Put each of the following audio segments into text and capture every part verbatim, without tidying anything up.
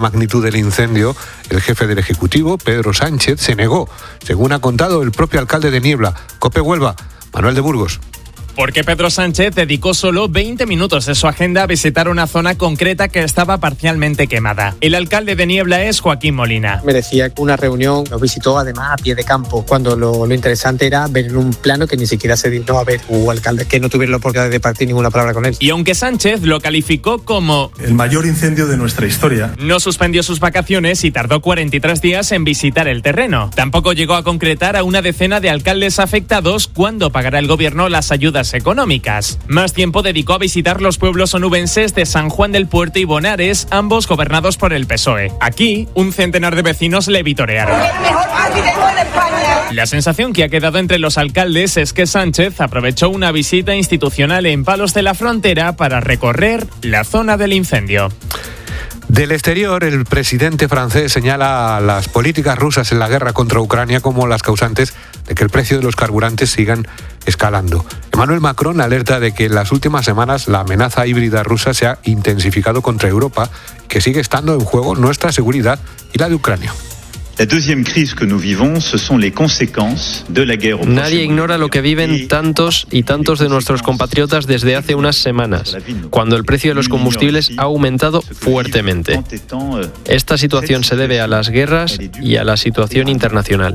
magnitud del incendio, el jefe del Ejecutivo, Pedro Sánchez, se negó, según ha contado el propio alcalde de Niebla. COPE Huelva, Manuel de Burgos. Porque Pedro Sánchez dedicó solo veinte minutos de su agenda a visitar una zona concreta que estaba parcialmente quemada. El alcalde de Niebla es Joaquín Molina. Merecía una reunión, nos visitó además a pie de campo, cuando lo, lo interesante era ver en un plano que ni siquiera se dignó a ver. Hubo alcaldes que no tuvieron la oportunidad de partir ninguna palabra con él. Y aunque Sánchez lo calificó como el mayor incendio de nuestra historia, no suspendió sus vacaciones y tardó cuarenta y tres días en visitar el terreno. Tampoco llegó a concretar a una decena de alcaldes afectados cuándo pagará el gobierno las ayudas económicas. Más tiempo dedicó a visitar los pueblos onubenses de San Juan del Puerto y Bonares, ambos gobernados por el P S O E. Aquí, un centenar de vecinos le vitorearon. La sensación que ha quedado entre los alcaldes es que Sánchez aprovechó una visita institucional en Palos de la Frontera para recorrer la zona del incendio. Del exterior, el presidente francés señala a las políticas rusas en la guerra contra Ucrania como las causantes de que el precio de los carburantes sigan escalando. Emmanuel Macron alerta de que en las últimas semanas la amenaza híbrida rusa se ha intensificado contra Europa, que sigue estando en juego nuestra seguridad y la de Ucrania. La deuxième crise que nous vivons, ce sont les conséquences de la guerre. Nadie ignora lo que viven tantos y tantos de nuestros compatriotas desde hace unas semanas, cuando el precio de los combustibles ha aumentado fuertemente. Esta situación se debe a las guerras y a la situación internacional.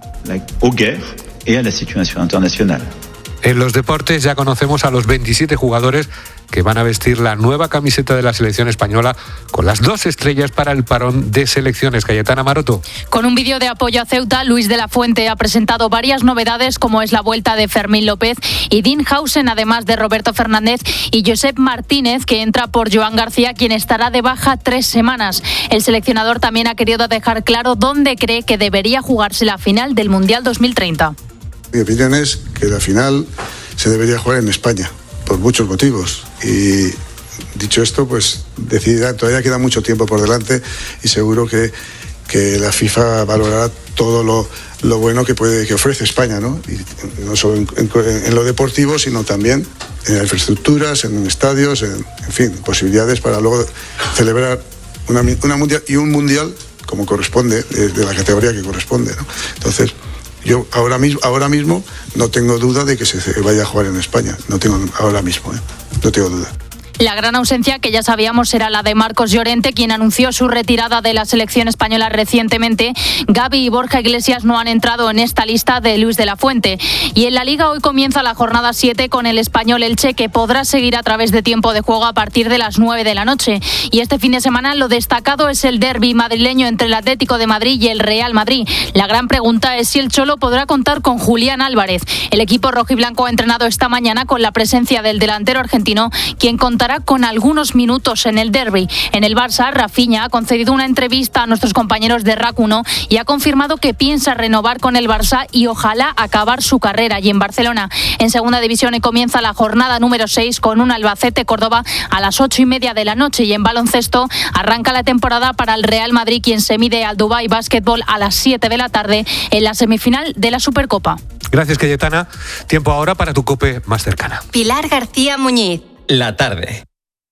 En los deportes ya conocemos a los veintisiete jugadores que van a vestir la nueva camiseta de la selección española con las dos estrellas para el parón de selecciones. Cayetana Maroto. Con un vídeo de apoyo a Ceuta, Luis de la Fuente ha presentado varias novedades, como es la vuelta de Fermín López y Dean Hausen, además de Roberto Fernández y Josep Martínez, que entra por Joan García, quien estará de baja tres semanas. El seleccionador también ha querido dejar claro dónde cree que debería jugarse la final del Mundial dos mil treinta. Mi opinión es que la final se debería jugar en España, por muchos motivos. Y dicho esto, pues decidida, todavía queda mucho tiempo por delante y seguro que, que la FIFA valorará todo lo, lo bueno que puede que ofrece España, ¿no? Y no solo en, en, en lo deportivo, sino también en infraestructuras, en estadios, en, en fin, posibilidades para luego celebrar una, una mundial y un mundial como corresponde, de, de la categoría que corresponde, ¿no? Entonces, yo ahora mismo, ahora mismo no tengo duda de que se vaya a jugar en España. No tengo ahora mismo, ¿eh? No tengo duda. La gran ausencia, que ya sabíamos, era la de Marcos Llorente, quien anunció su retirada de la selección española recientemente. Gavi y Borja Iglesias no han entrado en esta lista de Luis de la Fuente. Y en la Liga hoy comienza la jornada siete con el Español Elche, que podrá seguir a través de tiempo de juego a partir de las nueve de la noche. Y este fin de semana lo destacado es el derbi madrileño entre el Atlético de Madrid y el Real Madrid. La gran pregunta es si el Cholo podrá contar con Julián Álvarez. El equipo rojiblanco ha entrenado esta mañana con la presencia del delantero argentino, quien contará con algunos minutos en el derbi. En el Barça, Rafinha ha concedido una entrevista a nuestros compañeros de R A C uno y ha confirmado que piensa renovar con el Barça y ojalá acabar su carrera allí en Barcelona. En segunda división comienza la jornada número seis con un Albacete-Córdoba a las ocho y media de la noche, y en baloncesto arranca la temporada para el Real Madrid, quien se mide al Dubai Basketball a las siete de la tarde en la semifinal de la Supercopa. Gracias, Cayetana. Tiempo ahora para tu COPE más cercana. Pilar García Muñiz. La tarde.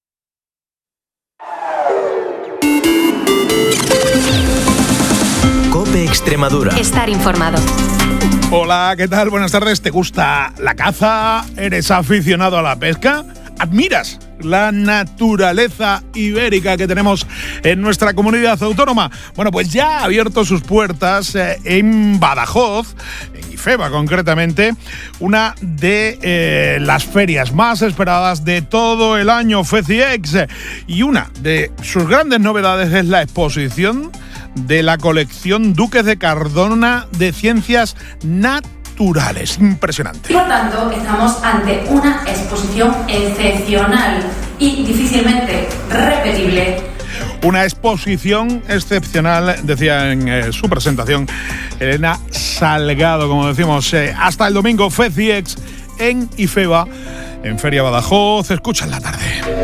COPE Extremadura. Estar informado. Hola, ¿qué tal? Buenas tardes. ¿Te gusta la caza? ¿Eres aficionado a la pesca? ¿Admiras la naturaleza ibérica que tenemos en nuestra comunidad autónoma? Bueno, pues ya ha abierto sus puertas eh, en Badajoz, en IFEBA concretamente, una de eh, las ferias más esperadas de todo el año, FECIEX, y una de sus grandes novedades es la exposición de la colección Duques de Cardona de Ciencias Naturales. Impresionante. Por tanto, estamos ante una exposición excepcional y difícilmente repetible. Una exposición excepcional, decía en eh, su presentación Elena Salgado, como decimos, eh, hasta el domingo FECIEX en IFEBA, en Feria Badajoz. Escucha en la tarde.